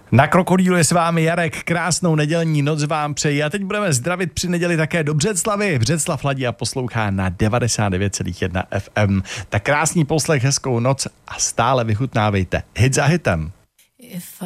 Na Krokodýlu je s vámi Jarek, krásnou nedělní noc vám přeji a teď budeme zdravit při neděli také do Břeclavy. Břeclav ladí a poslouchá na 99,1 FM. Tak krásný poslech, hezkou noc a stále vychutnávejte hit za hitem.